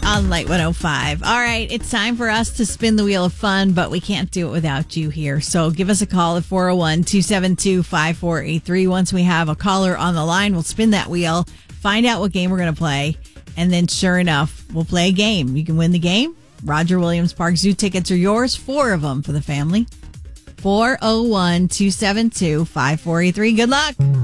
on Light 105. All right, it's time for us to spin the wheel of fun, but we can't do it without you here. So give us a call at 401-272-5483. Once we have a caller on the line, we'll spin that wheel, find out what game we're going to play, and then sure enough, we'll play a game. You can win the game. Roger Williams Park Zoo tickets are yours, 4 of them for the family. 401-272-5483. Good luck.